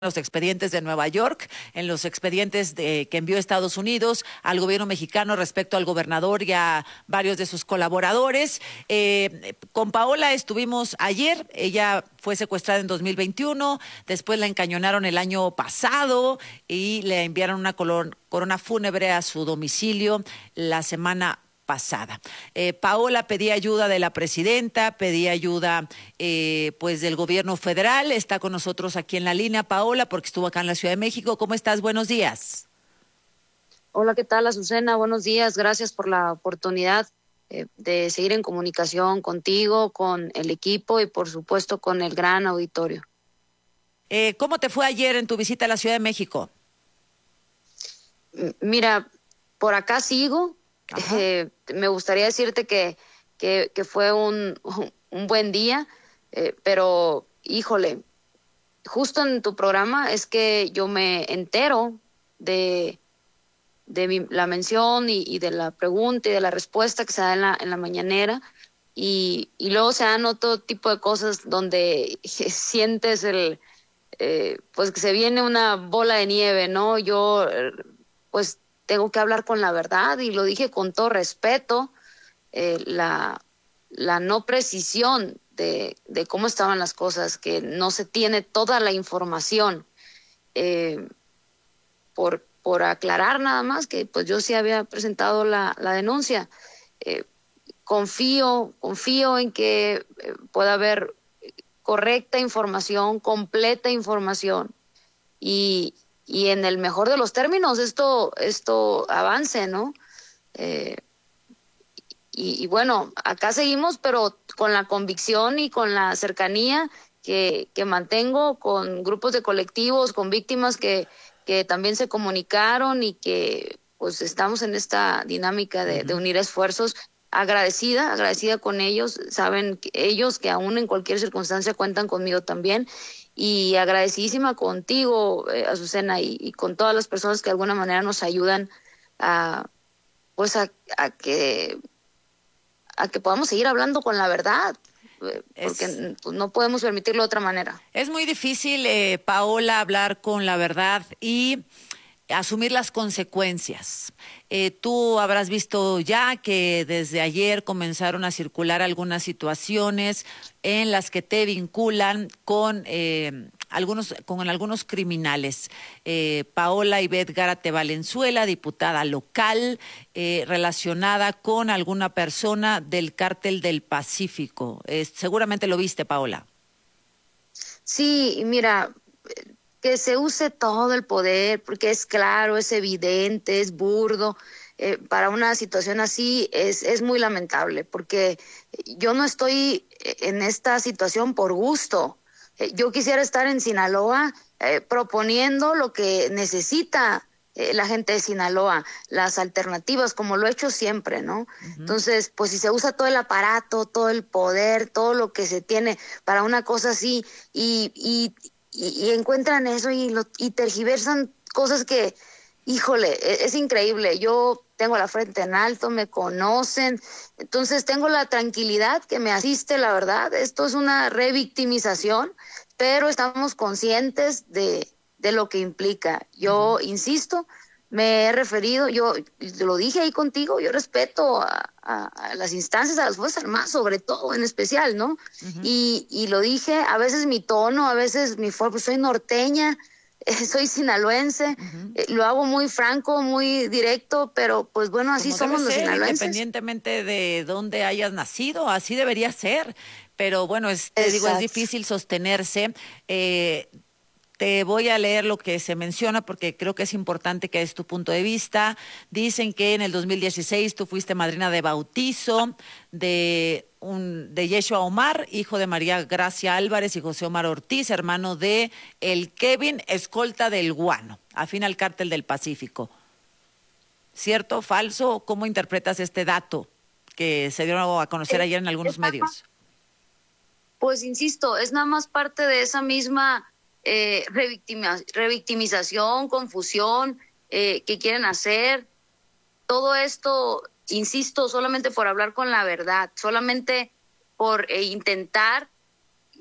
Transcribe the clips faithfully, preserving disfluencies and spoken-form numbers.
los expedientes de Nueva York, en los expedientes de, que envió Estados Unidos al gobierno mexicano respecto al gobernador y a varios de sus colaboradores. Eh, con Paola estuvimos ayer, ella fue secuestrada en dos mil veintiuno, después la encañonaron el año pasado y le enviaron una corona fúnebre a su domicilio la semana pasada. Eh, Paola pedía ayuda de la presidenta, pedía ayuda eh, pues del gobierno federal. Está con nosotros aquí en la línea, Paola, porque estuvo acá en la Ciudad de México. ¿Cómo estás? Buenos días. Hola, ¿qué tal, Azucena? Buenos días. Gracias por la oportunidad eh, de seguir en comunicación contigo, con el equipo y, por supuesto, con el gran auditorio. Eh, ¿Cómo te fue ayer en tu visita a la Ciudad de México? M- Mira, por acá sigo. Eh, me gustaría decirte que, que, que fue un, un buen día, eh, pero, híjole, justo en tu programa es que yo me entero de, de mi- la mención y, y de la pregunta y de la respuesta que se da en la, en la mañanera, y, y luego se dan otro tipo de cosas donde sientes el, eh, pues que se viene una bola de nieve, ¿no? Yo, eh, pues tengo que hablar con la verdad y lo dije con todo respeto. eh, la, la no precisión de, de cómo estaban las cosas, que no se tiene toda la información. eh, por, por aclarar nada más que pues yo sí había presentado la, la denuncia. Eh, confío, confío en que eh, pueda haber correcta información, completa información, y, y en el mejor de los términos esto, esto avance, ¿no? Eh, y, y bueno, acá seguimos, pero con la convicción y con la cercanía que, que mantengo con grupos de colectivos, con víctimas que, que también se comunicaron y que pues estamos en esta dinámica de, de unir esfuerzos. Agradecida, agradecida con ellos, saben que ellos que aún en cualquier circunstancia cuentan conmigo también, y agradecidísima contigo, eh, Azucena, y, y con todas las personas que de alguna manera nos ayudan a, pues a, a que a que podamos seguir hablando con la verdad, eh, Es, porque pues, no podemos permitirlo de otra manera. es muy difícil, eh, Paola, hablar con la verdad y asumir las consecuencias. Eh, tú habrás visto ya que desde ayer comenzaron a circular algunas situaciones en las que te vinculan con eh, algunos, con algunos criminales. Eh, Paola Ivette Gárate Valenzuela, diputada local, eh, relacionada con alguna persona del Cártel del Pacífico. Eh, seguramente lo viste, Paola. Sí, mira, que se use todo el poder, porque es claro, es evidente, es burdo. Eh, para una situación así es, es muy lamentable, porque yo no estoy en esta situación por gusto. Eh, yo quisiera estar en Sinaloa eh, proponiendo lo que necesita eh, la gente de Sinaloa, las alternativas, como lo he hecho siempre, ¿no? Ujú. Entonces, pues si se usa todo el aparato, todo el poder, todo lo que se tiene para una cosa así, y, y, y, y encuentran eso y, lo, y tergiversan cosas que, híjole, es, es increíble. Yo tengo la frente en alto, me conocen, entonces tengo la tranquilidad que me asiste, la verdad. Esto es una revictimización, pero estamos conscientes de, de lo que implica. Yo Ujú. insisto, me he referido, yo lo dije ahí contigo, yo respeto a, a, a las instancias, a las Fuerzas Armadas, sobre todo, en especial, ¿no? Ujú. Y, y lo dije, a veces mi tono, a veces mi forma, pues soy norteña, eh, soy sinaloense, Ujú. eh, lo hago muy franco, muy directo, pero pues bueno, así Como debe somos los ser, sinaloenses. independientemente de dónde hayas nacido, así debería ser. Pero bueno, es, te digo, es Exacto. difícil sostenerse. Eh, te voy a leer lo que se menciona porque creo que es importante que es tu punto de vista. Dicen que en el dos mil dieciséis tú fuiste madrina de bautizo de un de Yeshua Omar, hijo de María Gracia Álvarez y José Omar Ortiz, hermano de el Kevin, escolta del Guano, afín al Cártel del Pacífico. ¿Cierto? ¿Falso? ¿Cómo interpretas este dato que se dio a conocer Es, ayer en es algunos nada más, medios? pues insisto, es nada más parte de esa misma eh, revictima, revictimización, confusión eh, que quieren hacer. Todo esto, insisto, solamente por hablar con la verdad, solamente por eh, intentar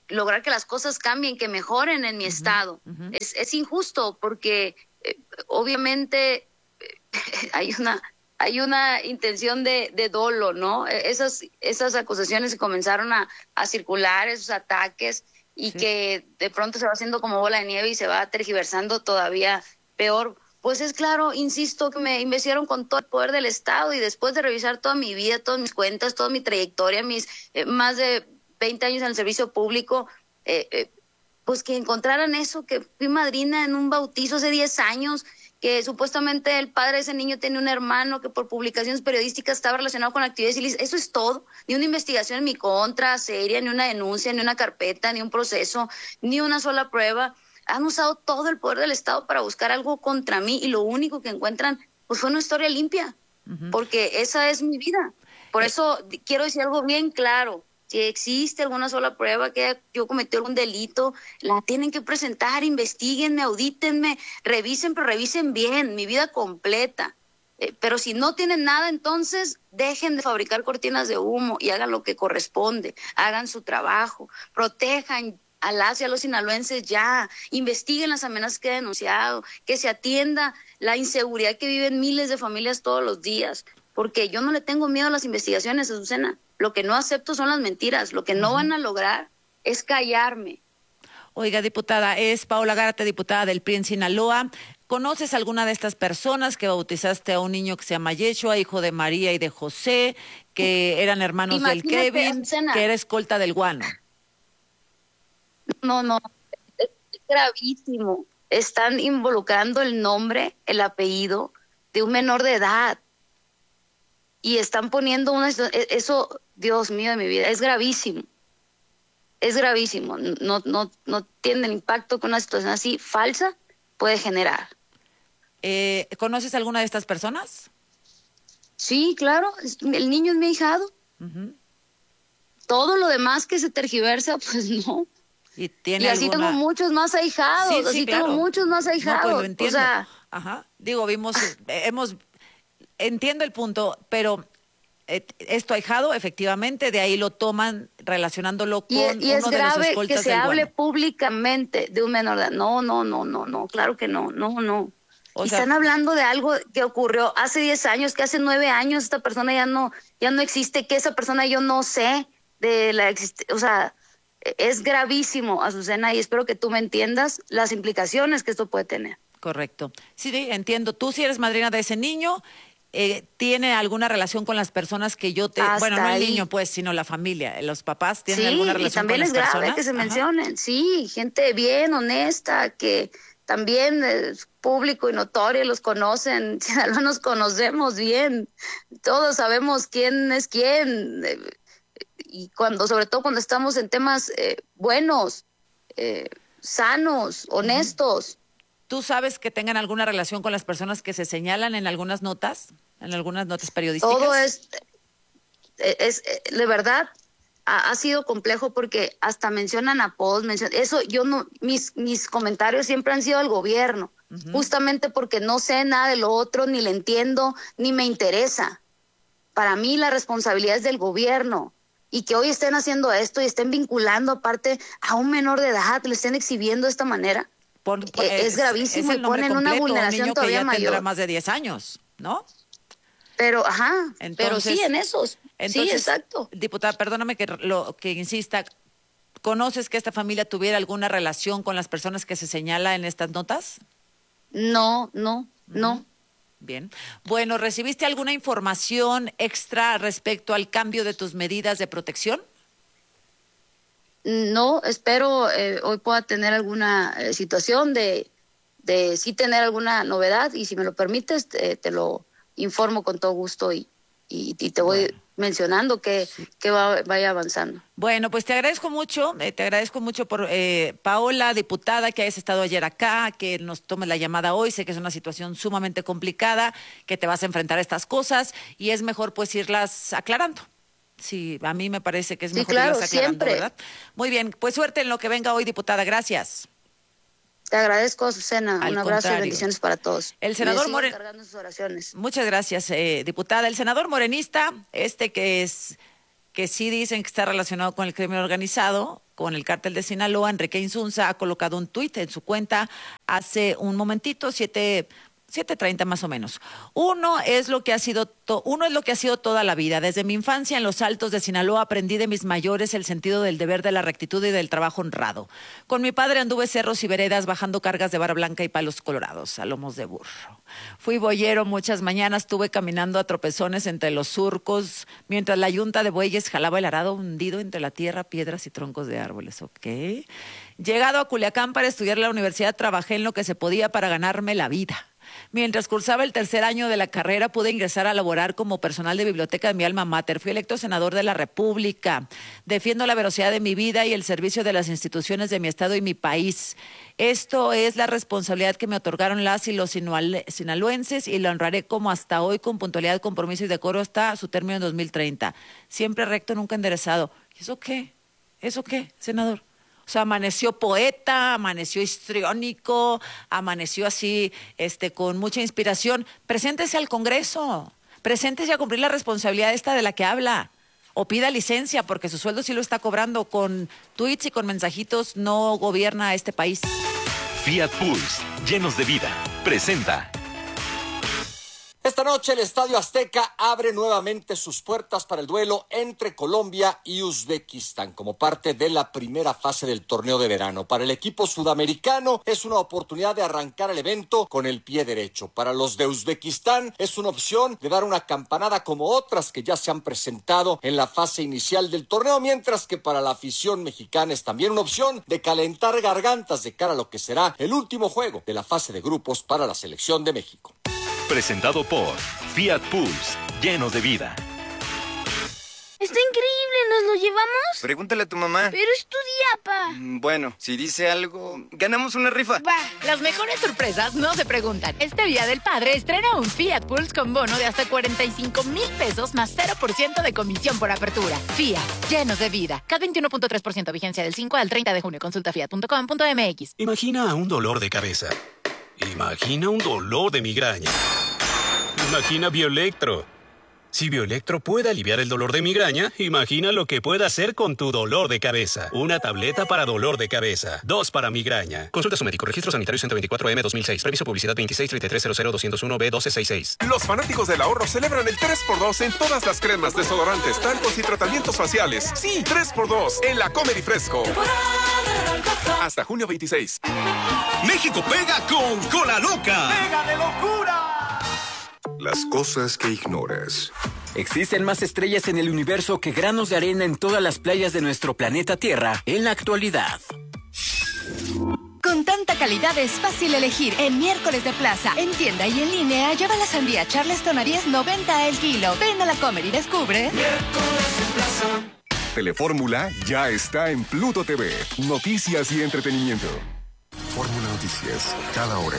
lograr que las cosas cambien, que mejoren en mi uh-huh, estado. Uh-huh. Es, es injusto porque eh, obviamente eh, hay una hay una intención de, de dolo, ¿no? Esas, esas acusaciones comenzaron a, a circular, esos ataques, y sí, que de pronto se va haciendo como bola de nieve y se va tergiversando todavía peor. Pues es claro, insisto, que me investigaron con todo el poder del Estado, y después de revisar toda mi vida, todas mis cuentas, toda mi trayectoria, mis eh, más de veinte años en el servicio público, eh, eh, pues que encontraran eso, que fui madrina en un bautizo hace diez años, que supuestamente el padre de ese niño tiene un hermano que por publicaciones periodísticas estaba relacionado con actividades ilícitas. Eso es todo. Ni una investigación en mi contra seria, ni una denuncia, ni una carpeta, ni un proceso, ni una sola prueba. Han usado todo el poder del Estado para buscar algo contra mí, y lo único que encuentran pues fue una historia limpia, uh-huh, porque esa es mi vida. Por eso quiero decir algo bien claro. Si existe alguna sola prueba que yo cometí algún delito, la tienen que presentar, investiguenme, audítenme, revisen, pero revisen bien, mi vida completa. Eh, pero si no tienen nada, entonces dejen de fabricar cortinas de humo y hagan lo que corresponde, hagan su trabajo, protejan a las y a los sinaloenses ya, investiguen las amenazas que he denunciado, que se atienda la inseguridad que viven miles de familias todos los días, porque yo no le tengo miedo a las investigaciones, Azucena. Lo que no acepto son las mentiras. Lo que no uh-huh, van a lograr es callarme. Oiga, diputada, es Paola Gárate, diputada del P R I en Sinaloa. ¿Conoces alguna de estas personas que bautizaste a un niño que se llama Yeshua, hijo de María y de José, que eran hermanos Imagínate, del Kevin, Azucena, que era escolta del Guano? No, no, es gravísimo. Están involucrando el nombre, el apellido de un menor de edad. Y están poniendo una... Eso, Dios mío de mi vida, es gravísimo. Es gravísimo. No, no, no tiene el impacto que una situación así falsa puede generar. Eh, ¿Conoces alguna de estas personas? Sí, claro. El niño es mi ahijado. Uh-huh. Todo lo demás que se tergiversa, pues no. Y, tiene y así alguna... tengo muchos más ahijados. Sí, sí, así claro. tengo muchos más ahijados. No, pues lo entiendo. O sea... Ajá. Digo, vimos... hemos... Entiendo el punto, pero eh, esto ahijado, efectivamente, de ahí lo toman relacionándolo con y, y uno de los escoltas del Guano. Y es grave que se hable públicamente de un menor de edad. No, no, no, no, no, claro que no, no, no. O y sea, están hablando de algo que ocurrió hace diez años, que hace nueve años esta persona ya no, ya no existe, que esa persona yo no sé de la existencia. O sea, es gravísimo, Azucena, y espero que tú me entiendas las implicaciones que esto puede tener. Correcto. Sí, entiendo. Tú sí eres madrina de ese niño. Eh, ¿Tiene alguna relación con las personas que yo te... Hasta bueno, no el ahí. niño, pues, sino la familia, los papás tienen sí, alguna relación con las personas? Sí, y también es grave que se mencionen, Ajá. sí, gente bien, honesta, que también es público y notorio, los conocen, no nos conocemos bien, todos sabemos quién es quién, eh, y cuando, sobre todo cuando estamos en temas eh, buenos, eh, sanos, honestos. ¿Tú sabes que tengan alguna relación con las personas que se señalan en algunas notas, en algunas notas periodísticas? Todo es, es, es de verdad, ha, ha sido complejo porque hasta mencionan apodos, mencionan, eso yo no, mis, mis comentarios siempre han sido al gobierno, uh-huh. justamente porque no sé nada de lo otro, ni le entiendo, ni me interesa. Para mí la responsabilidad es del gobierno. Y que hoy estén haciendo esto y estén vinculando aparte a un menor de edad, le estén exhibiendo de esta manera. Por, por, es, es gravísimo, es y ponen completo, una vulneración un niño todavía que ya mayor. Tendrá más de diez años, ¿no? Pero, ajá, entonces, pero sí en esos. Entonces, sí, exacto. Diputada, perdóname que lo que insista. ¿Conoces que esta familia tuviera alguna relación con las personas que se señala en estas notas? No, no, uh-huh. no. Bien. Bueno, ¿recibiste alguna información extra respecto al cambio de tus medidas de protección? No, espero eh, hoy pueda tener alguna eh, situación de, de sí tener alguna novedad, y si me lo permites te, te lo informo con todo gusto y, y, y te voy bueno. mencionando que, sí. que va, vaya avanzando. Bueno, pues te agradezco mucho, eh, te agradezco mucho por eh, Paola, diputada, que hayas estado ayer acá, que nos tomes la llamada hoy. Sé que es una situación sumamente complicada, que te vas a enfrentar a estas cosas y es mejor pues irlas aclarando. Sí, a mí me parece que es sí, mejor claro, irlas aclarando, siempre. ¿verdad? Muy bien, pues suerte en lo que venga hoy, diputada. Gracias. Te agradezco, Azucena. Al Un abrazo contrario. Y bendiciones para todos. El senador Moren... Muchas gracias, eh, diputada. El senador morenista, este que es que sí dicen que está relacionado con el crimen organizado, con el cártel de Sinaloa. Enrique Insunza ha colocado un tuit en su cuenta hace un momentito, siete... siete treinta más o menos. Uno es lo que ha sido to- uno es lo que ha sido toda la vida. Desde mi infancia en los Altos de Sinaloa aprendí de mis mayores el sentido del deber, de la rectitud y del trabajo honrado. Con mi padre anduve cerros y veredas bajando cargas de vara blanca y palos colorados a lomos de burro. Fui boyero muchas mañanas, estuve caminando a tropezones entre los surcos, mientras la yunta de bueyes jalaba el arado hundido entre la tierra, piedras y troncos de árboles. ¿Ok? Llegado a Culiacán para estudiar en la universidad, trabajé en lo que se podía para ganarme la vida. Mientras cursaba el tercer año de la carrera, pude ingresar a laborar como personal de biblioteca de mi alma mater. Fui electo senador de la República. Defiendo la veracidad de mi vida y el servicio de las instituciones de mi estado y mi país. Esto es la responsabilidad que me otorgaron las y los sinaloenses y la honraré como hasta hoy con puntualidad, compromiso y decoro hasta su término en dos mil treinta. Siempre recto, nunca enderezado. ¿Y eso qué? ¿Eso qué, senador? O sea, amaneció poeta, amaneció histriónico, amaneció así, este, con mucha inspiración. Preséntese al Congreso, preséntese a cumplir la responsabilidad esta de la que habla. O pida licencia, porque su sueldo sí lo está cobrando. Con tweets y con mensajitos no gobierna este país. Fiat Pulse, llenos de vida, presenta. Esta noche el Estadio Azteca abre nuevamente sus puertas para el duelo entre Colombia y Uzbekistán como parte de la primera fase del torneo de verano. Para el equipo sudamericano es una oportunidad de arrancar el evento con el pie derecho. Para los de Uzbekistán es una opción de dar una campanada como otras que ya se han presentado en la fase inicial del torneo, mientras que para la afición mexicana es también una opción de calentar gargantas de cara a lo que será el último juego de la fase de grupos para la selección de México. Presentado por Fiat Pulse, llenos de vida. ¡Está increíble! ¿Nos lo llevamos? Pregúntale a tu mamá. Pero es tu día, pa. Bueno, si dice algo, ganamos una rifa. Va, las mejores sorpresas no se preguntan. Este Día del Padre estrena un Fiat Pulse con bono de hasta cuarenta y cinco mil pesos más cero por ciento de comisión por apertura. Fiat, llenos de vida. C A T veintiuno punto tres por ciento vigencia del cinco al treinta de junio. Consulta fiat punto com punto m x. Imagina un dolor de cabeza. Imagina un dolor de migraña. Imagina Bioelectro. Si Bioelectro puede aliviar el dolor de migraña, imagina lo que puede hacer con tu dolor de cabeza. Una tableta para dolor de cabeza. Dos para migraña. Consulta a su médico. Registro sanitario ciento veinticuatro M dos mil seis. Previso publicidad veintiséis treinta y tres cero cero doscientos uno B doce sesenta y seis. Los fanáticos del ahorro celebran el tres por dos en todas las cremas, desodorantes, talcos y tratamientos faciales. Sí, tres por dos en la Comer y Fresco. Hasta junio veintiséis. México pega con Cola Loca. ¡Pega de locura! Las cosas que ignoras. Existen más estrellas en el universo que granos de arena en todas las playas de nuestro planeta Tierra en la actualidad. Con tanta calidad es fácil elegir. En miércoles de plaza, en tienda y en línea, lleva la sandía Charleston a diez noventa el kilo. Ven a la Comer y descubre. Miércoles en plaza. Telefórmula ya está en Pluto T V. Noticias y entretenimiento. Fórmula Noticias, cada hora.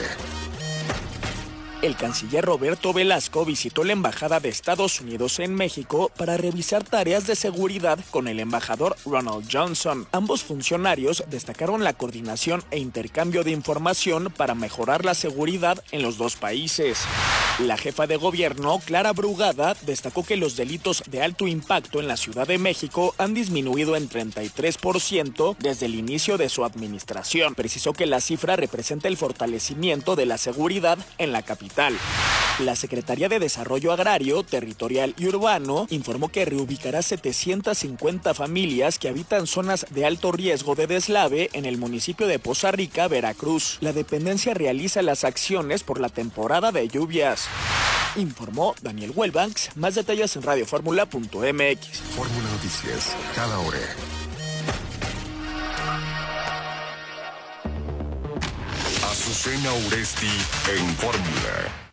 El canciller Roberto Velasco visitó la Embajada de Estados Unidos en México para revisar tareas de seguridad con el embajador Ronald Johnson. Ambos funcionarios destacaron la coordinación e intercambio de información para mejorar la seguridad en los dos países. La jefa de gobierno, Clara Brugada, destacó que los delitos de alto impacto en la Ciudad de México han disminuido en treinta y tres por ciento desde el inicio de su administración. Precisó que la cifra representa el fortalecimiento de la seguridad en la capital. La Secretaría de Desarrollo Agrario, Territorial y Urbano informó que reubicará setecientas cincuenta familias que habitan zonas de alto riesgo de deslave en el municipio de Poza Rica, Veracruz. La dependencia realiza las acciones por la temporada de lluvias. Informó Daniel Huelbanks. Más detalles en radioformula punto m x. Fórmula Noticias, cada hora. Azucena Uresti en Fórmula.